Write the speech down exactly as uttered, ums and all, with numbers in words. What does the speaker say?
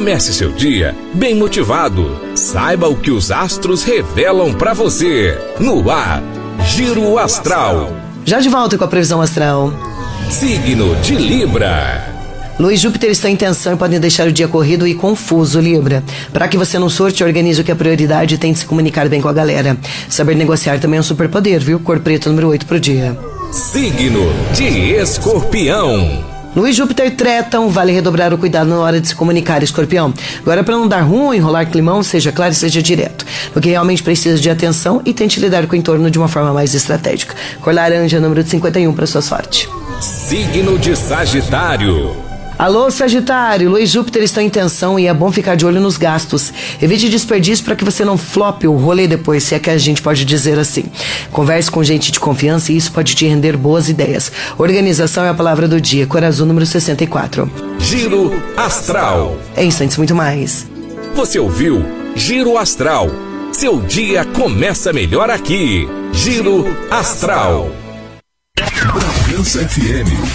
Comece seu dia bem motivado. Saiba o que os astros revelam para você. No ar, Giro Astral. Já de volta com a previsão astral. Signo de Libra. Lua e Júpiter estão em tensão e podem deixar o dia corrido e confuso, Libra. Para que você não surte, organize o que é prioridade e tente se comunicar bem com a galera. Saber negociar também é um superpoder, viu? Cor preta número oito pro dia. Signo de Escorpião. Lua e Júpiter tretam, vale redobrar o cuidado na hora de se comunicar, Escorpião. Agora, para não dar ruim, enrolar climão, seja claro e seja direto. O que realmente precisa de atenção e tente lidar com o entorno de uma forma mais estratégica. Cor laranja, número de cinquenta e um para sua sorte. Signo de Sagitário. Alô, Sagitário, Lua e Júpiter estão em tensão e é bom ficar de olho nos gastos. Evite desperdício para que você não flope o rolê depois, se é que a gente pode dizer assim. Converse com gente de confiança e isso pode te render boas ideias. Organização é a palavra do dia, cor azul número sessenta e quatro. Giro Astral. Em instantes, muito mais. Você ouviu Giro Astral. Seu dia começa melhor aqui. Giro Astral. Bragança F M.